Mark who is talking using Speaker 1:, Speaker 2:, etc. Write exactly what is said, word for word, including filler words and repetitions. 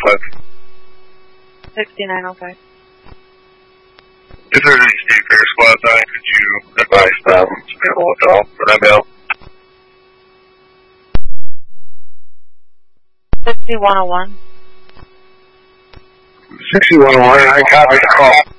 Speaker 1: five.
Speaker 2: sixty-nine oh five.
Speaker 1: If there's any state fair squads on, could you advise them to be able to help for them out?
Speaker 2: sixty-one oh one.
Speaker 1: sixty-one oh one, I copy the call.